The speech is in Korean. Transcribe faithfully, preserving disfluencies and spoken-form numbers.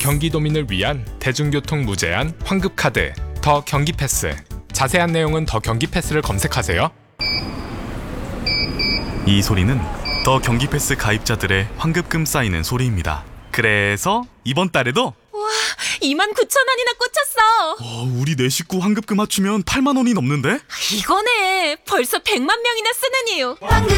경기도민을 위한 대중교통 무제한 환급카드 더 경기패스. 자세한 내용은 더 경기패스를 검색하세요. 이 소리는 더 경기패스 가입자들의 환급금 쌓이는 소리입니다. 그래서 이번 달에도 이만 구천 원이나 꽂혔어. 어, 우리 네 식구 환급금 합치면 팔만 원이 넘는데? 이거네. 벌써 백만 명이나 쓰는 이유. 황금